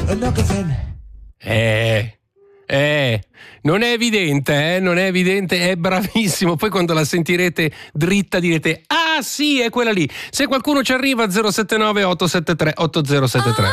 Non è evidente, non è evidente, è bravissimo. Poi quando la sentirete dritta direte: ah sì, è quella lì. Se qualcuno ci arriva, 079 873 8073.